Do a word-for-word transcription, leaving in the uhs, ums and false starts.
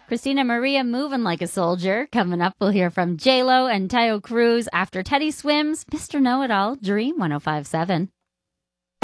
Christina Maria moving like a soldier. Coming up, we'll hear from J-Lo and Tayo Cruz after Teddy swims Mister Know-It-All, Dream one oh five point seven.